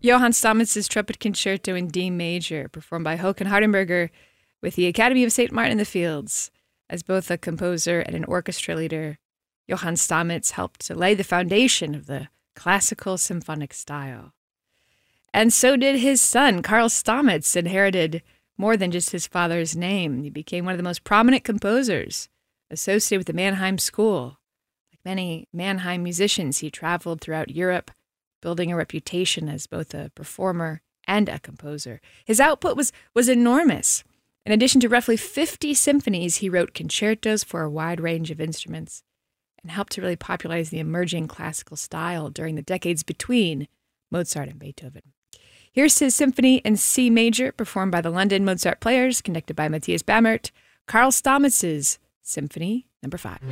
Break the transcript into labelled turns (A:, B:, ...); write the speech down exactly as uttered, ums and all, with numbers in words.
A: Johann Stamets' Trumpet Concerto in D major, performed by Håkan Hardenberger with the Academy of Saint Martin in the Fields. As both a composer and an orchestra leader, Johann Stamets helped to lay the foundation of the classical symphonic style. And so did his son, Carl Stamets, inherited more than just his father's name. He became one of the most prominent composers associated with the Mannheim School. Like many Mannheim musicians, he traveled throughout Europe, building a reputation as both a performer and a composer. His output was, was enormous. In addition to roughly fifty symphonies, he wrote concertos for a wide range of instruments and helped to really popularize the emerging classical style during the decades between Mozart and Beethoven. Here's his symphony in C major, performed by the London Mozart Players, conducted by Matthias Bammert, Carl Stamets' Symphony Number Five.